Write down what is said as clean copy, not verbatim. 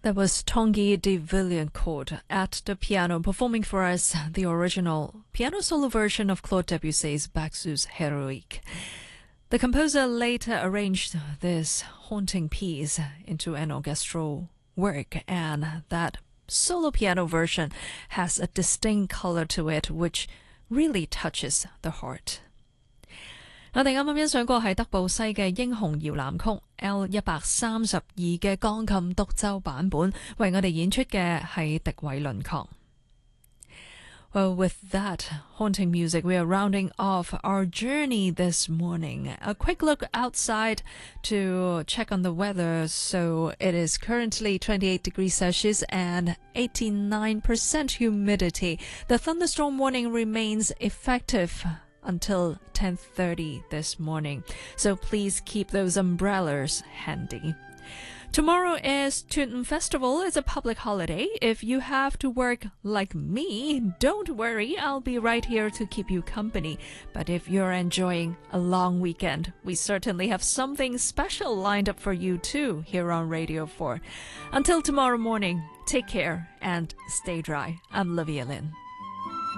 That was Tanguy de Villancourt at the piano performing for us the original piano solo version of Claude Debussy's Baxus Héroïque. The composer later arranged this haunting piece into an orchestral work, and that solo piano version has a distinct color to it which really touches the heart. 我哋啱啱欣賞過係德布西嘅英雄搖籃曲 L132嘅鋼琴獨奏版本，為我哋演出嘅係迪偉倫確。Well, with that haunting music, we are rounding off our journey this morning. A quick look outside to check on the weather. So it is currently 28 degrees Celsius and 89% humidity. The thunderstorm warning remains effective until 10:30 this morning. So please keep those umbrellas handy. Tomorrow is Tuen Festival. It's a public holiday. If you have to work like me, don't worry. I'll be right here to keep you company. But if you're enjoying a long weekend, we certainly have something special lined up for you too here on Radio 4. Until tomorrow morning, take care and stay dry. I'm Livia Lynn.